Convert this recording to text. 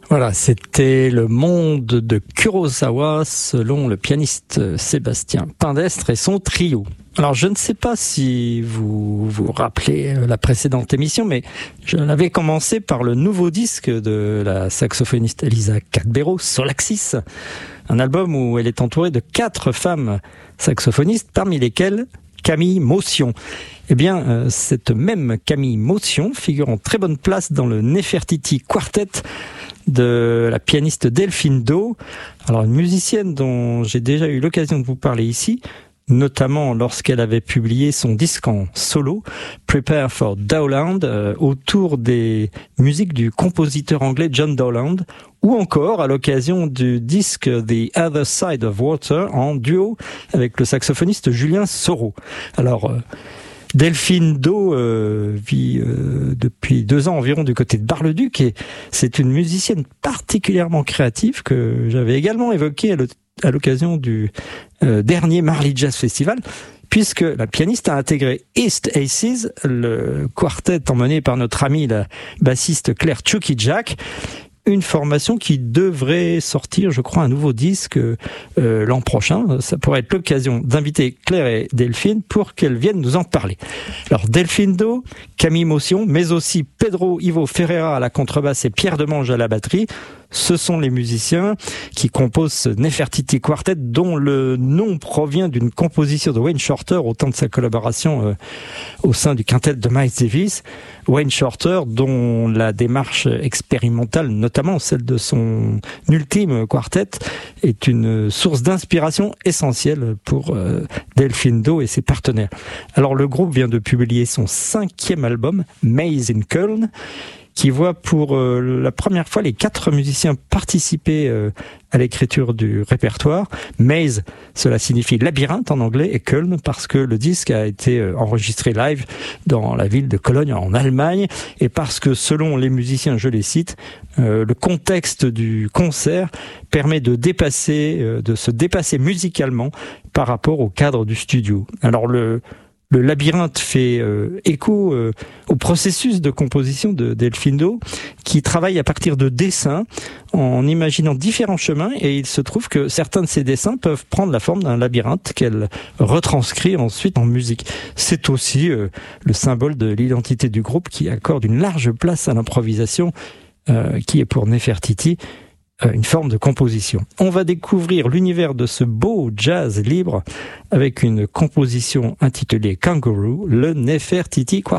Voilà, c'était le monde de Kurosawa selon le pianiste Sébastien Pindestre et son trio. Alors, je ne sais pas si vous vous rappelez la précédente émission, mais je l'avais commencé par le nouveau disque de la saxophoniste Elisa Cadbero, Solaxis, un album où elle est entourée de 4 femmes saxophonistes, parmi lesquelles Camille Motion. Eh bien, cette même Camille Motion figure en très bonne place dans le Nefertiti Quartet de la pianiste Delphine Do. Alors, une musicienne dont j'ai déjà eu l'occasion de vous parler ici, notamment lorsqu'elle avait publié son disque en solo, Prepare for Dowland, autour des musiques du compositeur anglais John Dowland, ou encore à l'occasion du disque The Other Side of Water en duo avec le saxophoniste Julien Soro. Alors, Delphine Do vit depuis 2 ans environ du côté de Bar-le-Duc et c'est une musicienne particulièrement créative que j'avais également évoquée à l'occasion du dernier Marly Jazz Festival, puisque la pianiste a intégré East Aces, le quartet emmené par notre amie la bassiste Claire Chucky Jack, une formation qui devrait sortir, je crois, un nouveau disque l'an prochain. Ça pourrait être l'occasion d'inviter Claire et Delphine pour qu'elles viennent nous en parler. Alors, Delphine Do, Camille Motion, mais aussi Pedro Ivo Ferreira à la contrebasse et Pierre Demange à la batterie. Ce sont les musiciens qui composent ce Nefertiti Quartet, dont le nom provient d'une composition de Wayne Shorter au temps de sa collaboration au sein du quintet de Miles Davis. Wayne Shorter, dont la démarche expérimentale, notamment celle de son ultime quartet, est une source d'inspiration essentielle pour Delphine Do et ses partenaires. Alors, le groupe vient de publier son 5e album, Maze in Köln, qui voit pour la première fois les 4 musiciens participer à l'écriture du répertoire. Maze, cela signifie labyrinthe en anglais, et Köln parce que le disque a été enregistré live dans la ville de Cologne en Allemagne, et parce que selon les musiciens, je les cite, le contexte du concert permet de se dépasser musicalement par rapport au cadre du studio. Alors le labyrinthe fait écho au processus de composition de Delphine Do, qui travaille à partir de dessins en imaginant différents chemins, et il se trouve que certains de ces dessins peuvent prendre la forme d'un labyrinthe qu'elle retranscrit ensuite en musique. C'est aussi le symbole de l'identité du groupe, qui accorde une large place à l'improvisation, qui est pour Nefertiti une forme de composition. On va découvrir l'univers de ce beau jazz libre avec une composition intitulée Kangaroo, le Nefertiti Quartet.